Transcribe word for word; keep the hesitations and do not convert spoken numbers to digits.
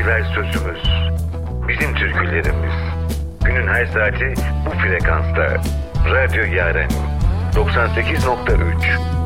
türküler sözümüz. Bizim türkülerimiz. Günün her saati bu frekansta. Radyo Yaren doksan sekiz nokta üç.